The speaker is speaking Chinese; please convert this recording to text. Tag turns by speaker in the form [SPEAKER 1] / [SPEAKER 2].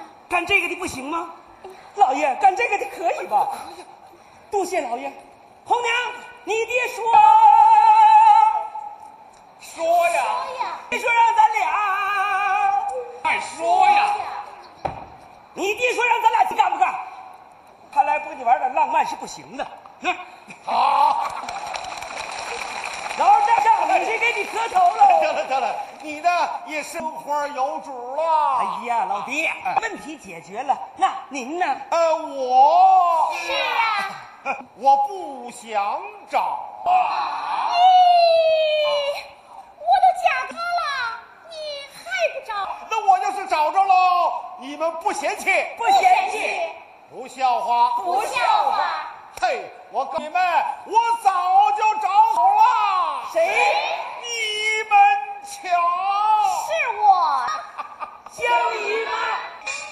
[SPEAKER 1] 干这个的不行吗？老爷，干这个的可以吧？多谢老爷。红娘，你爹说
[SPEAKER 2] 呀，
[SPEAKER 1] 你说让咱俩，
[SPEAKER 2] 快说呀！
[SPEAKER 1] 你爹说让咱俩去干不干？看来不跟你玩点浪漫是不行的。
[SPEAKER 2] 好，
[SPEAKER 1] 老二站上，我去给你磕头喽。
[SPEAKER 3] 得了，你呢也生活有主了。
[SPEAKER 1] 哎呀，老爹，问题解决了，那您呢？
[SPEAKER 3] 我
[SPEAKER 4] 是啊，
[SPEAKER 3] 我不想找啊。
[SPEAKER 4] 我都嫁他了，你还不找？
[SPEAKER 3] 那我要是找着喽，你们不嫌弃？
[SPEAKER 1] 不嫌弃，
[SPEAKER 3] 不笑话？
[SPEAKER 4] 不笑话。
[SPEAKER 3] 嘿，我告诉你们，我早就找好了。
[SPEAKER 1] 谁？